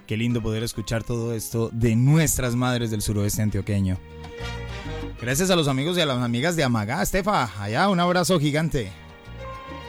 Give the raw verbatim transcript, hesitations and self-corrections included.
Qué lindo poder escuchar todo esto de nuestras madres del suroeste antioqueño. Gracias a los amigos y a las amigas de Amagá, Estefa, allá un abrazo gigante.